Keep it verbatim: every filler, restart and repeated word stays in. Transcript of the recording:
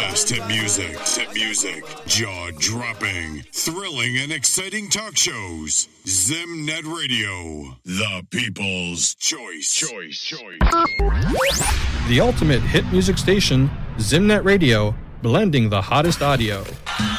best hit music, hit music, jaw-dropping, thrilling, and exciting talk shows. Zimnet Radio, the people's choice. Choice, choice. The ultimate hit music station, Zimnet Radio, blending the hottest audio.